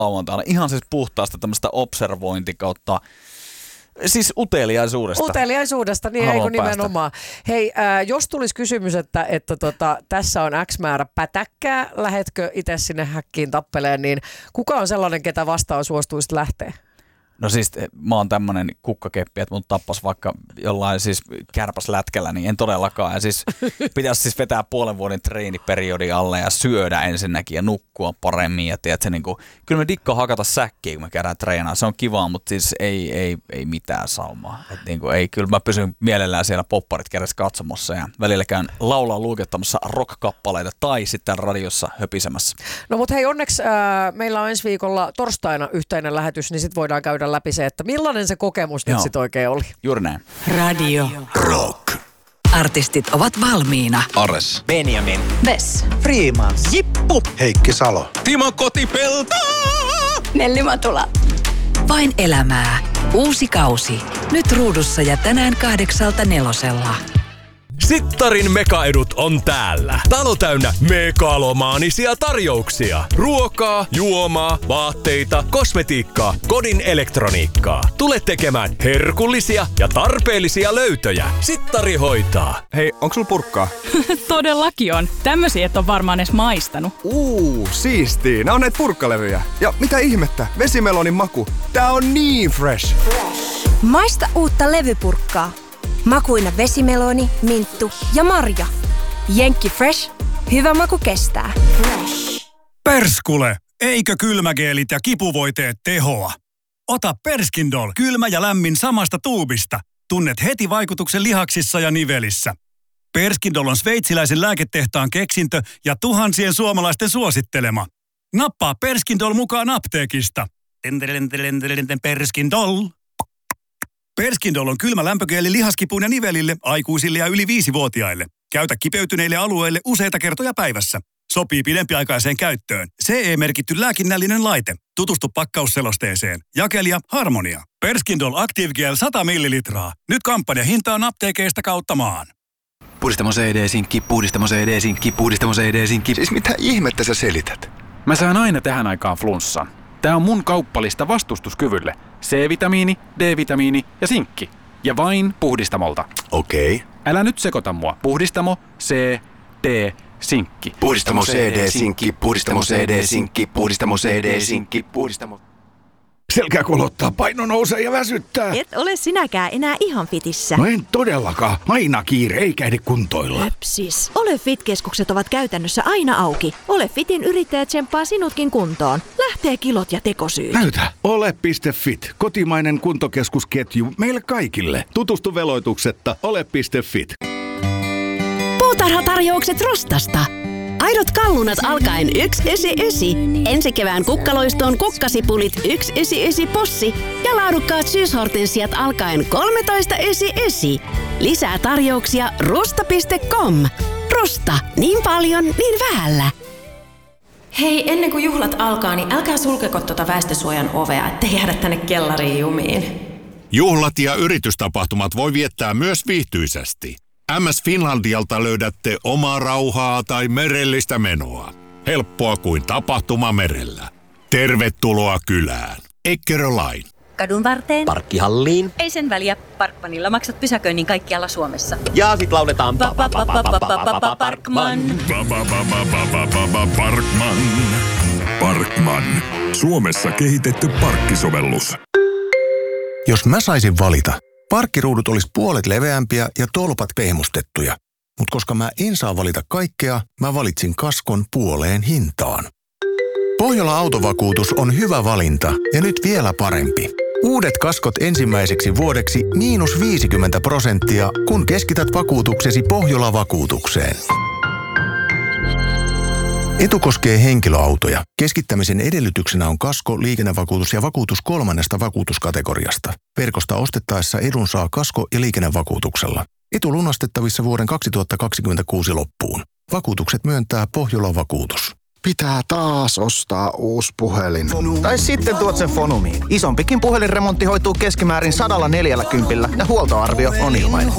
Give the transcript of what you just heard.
lauantaina. Ihan siis puhtaasta tämmöistä observointi kautta, siis uteliaisuudesta. Uteliaisuudesta, niin eikö nimenomaan. Hei, jos tulisi kysymys, että tässä on X määrä pätäkkää, lähetkö itse sinne häkkiin tappeleen, niin kuka on sellainen, ketä vastaan suostuisit lähteä? No siis mä oon tämmönen kukkakeppi, että mun tappas vaikka jollain siis kärpäslätkällä, niin en todellakaan. Ja siis pitäisi siis vetää puolen vuoden treeniperiodi alle ja syödä ensinnäkin ja nukkua paremmin. Ja tiedätkö, niin kuin, kyllä me dikkaa hakata säkkiä, kun me käydään treenaa. Se on kivaa, mutta siis ei mitään saumaa. Et niin kuin, ei, kyllä mä pysyn mielellään siellä popparit kädessä katsomossa ja välillä käyn laulaa luukettamassa rock-kappaleita tai sitten radiossa höpisemässä. No mutta hei, onneksi meillä on ensi viikolla torstaina yhteinen lähetys, niin sit voidaan käydä läpi se, että millainen se kokemus nyt sit oikein oli. Juuri näin. Radio Rock. Artistit ovat valmiina. Ares. Benjamin. Vess. Freemans. Jippu. Heikki Salo. Timo Kotipelto. Nelli Matula. Vain elämää. Uusi kausi. Nyt ruudussa ja tänään 8:00. Sittarin mekaedut on täällä. Talo täynnä megalomaanisia tarjouksia. Ruokaa, juomaa, vaatteita, kosmetiikkaa, kodin elektroniikkaa. Tule tekemään herkullisia ja tarpeellisia löytöjä. Sittari hoitaa. Hei, onks sul purkkaa? Todellakin on. Tämmösiä et on varmaan edes maistanut. Siistii. Nää on näitä purkkalevyjä. Ja mitä ihmettä? Vesimelonin maku. Tää on niin fresh. Maista uutta levypurkkaa. Makuina vesimeloni, minttu ja marja. Jenkki Fresh. Hyvä maku kestää. Perskule! Eikö kylmägeelit ja kipuvoiteet tehoa? Ota Perskindol kylmä ja lämmin samasta tuubista. Tunnet heti vaikutuksen lihaksissa ja nivelissä. Perskindol on sveitsiläisen lääketehtaan keksintö ja tuhansien suomalaisten suosittelema. Nappaa Perskindol mukaan apteekista. Perskindol. Perskindol on kylmä lämpögeeli lihaskipuun ja nivelille, aikuisille ja yli 5-vuotiaille. Käytä kipeytyneille alueille useita kertoja päivässä. Sopii pidempiaikaiseen käyttöön. CE-merkitty lääkinnällinen laite. Tutustu pakkausselosteeseen. Jakelija Harmonia. Perskindol Active Gel 100 millilitraa. Nyt kampanjahintaan apteekeista kautta maan. Puhdistamo CD-sinkki, puhdistamo CD-sinkki, puhdistamo CD-sinkki. Siis mitä ihmettä sä selität? Mä saan aina tähän aikaan flunssan. Tää on mun kauppalista vastustuskyvylle. C-vitamiini, D-vitamiini ja sinkki. Ja vain Puhdistamolta. Okei. Älä nyt sekoita mua. Puhdistamo, C, D, sinkki. Puhdistamo CD-sinkki, puhdistamo CD-sinkki, puhdistamo CD-sinkki, puhdistamo... Selkä kolottaa, paino nousee ja väsyttää. Et ole sinäkään enää ihan fitissä. No en todellakaan. Aina kiire, eikä ehdi kuntoilla. Höpsis. Ole Fit-keskukset ovat käytännössä aina auki. Ole Fitin yrittäjä tsemppaa sinutkin kuntoon. Lähtee kilot ja tekosyyt. Näytä. Ole.fit. Kotimainen kuntokeskusketju meille kaikille. Tutustu veloituksetta. Ole.fit. Puutarhatarjoukset Rostasta. Aidot kallunat alkaen 1,99. Ensi kevään kukkaloistoon kukkasipulit 1,99 possi ja laadukkaat syyshortensiat alkaen 13,99. Lisää tarjouksia rusta.com. Rusta. Niin paljon, niin vähällä. Hei, ennen kuin juhlat alkaa, niin älkää sulkeko tuota väestösuojan ovea, ettei jäädä tänne kellariin jumiin. Juhlat ja yritystapahtumat voi viettää myös viihtyisesti. MS Finlandialta löydätte omaa rauhaa tai merellistä menoa. Helppoa kuin tapahtuma merellä. Tervetuloa kylään. Eckerö Line. Kadun varteen. Parkkihalliin. Ei sen väliä. Parkmanilla maksat pysäköinnin kaikkialla Suomessa. Ja sit lauletaan Parkman. Parkman. Parkman. Suomessa kehitetty parkkisovellus. Jos mä saisin valita, parkkiruudut olisi puolet leveämpiä ja tolpat pehmustettuja. Mutta koska mä en saa valita kaikkea, mä valitsin kaskon puoleen hintaan. Pohjola Autovakuutus on hyvä valinta ja nyt vielä parempi. Uudet kaskot ensimmäiseksi vuodeksi -50%, kun keskität vakuutuksesi Pohjola-vakuutukseen. Etu koskee henkilöautoja. Keskittämisen edellytyksenä on kasko, liikennevakuutus ja vakuutus 3. vakuutuskategoriasta. Verkosta ostettaessa edun saa kasko- ja liikennevakuutuksella. Etu lunastettavissa vuoden 2026 loppuun. Vakuutukset myöntää Pohjola-vakuutus. Pitää taas ostaa uusi puhelin. Tai sitten tuot sen Fonumiin. Isompikin puhelinremontti hoituu keskimäärin 140 ja huoltoarvio on ilmainen.